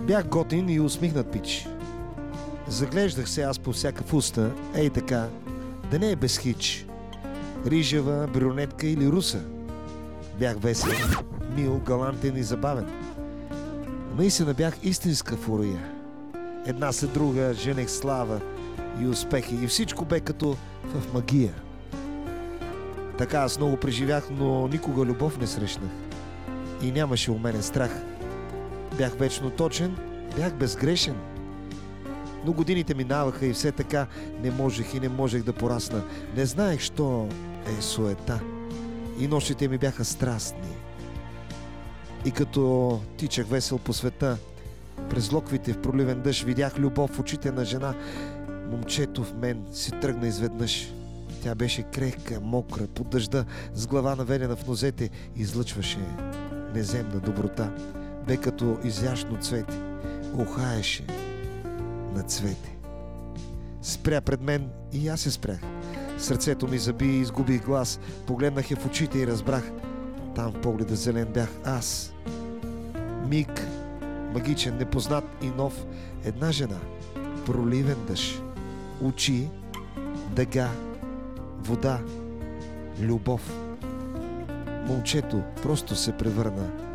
Бях готин и усмихнат пич. Заглеждах се аз по всякакъв уста, ей така, да не е без хич. Рижева, брюнетка или руса. Бях весел, мил, галантен и забавен. Наистина бях истинска фурия. Една след друга женех слава и успехи и всичко бе като в магия. Така аз много преживях, но никога любов не срещнах. И нямаше у мене страх. Бях вечно точен, бях безгрешен. Но годините минаваха и все така не можех да порасна. Не знаех, що е суета. И нощите ми бяха страстни. И като тичах весел по света, през локвите в проливен дъжд видях любов в очите на жена. Момчето в мен си тръгна изведнъж. Тя беше крехка, мокра, под дъжда, с глава наведена в нозете, излъчваше неземна доброта. Бе като изящно цвете, ухаеше на цвете. Спря пред мен и аз се спрях. Сърцето ми заби и изгубих глас. Погледнах я в очите и разбрах. Там в погледа зелен бях аз. Миг, магичен, непознат и нов. Една жена, проливен дъжд, очи, дъга, вода, любов. Момчето просто се превърна